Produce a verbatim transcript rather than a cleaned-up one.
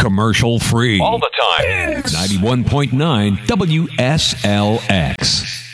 commercial free. All the time. ninety-one point nine W S L X.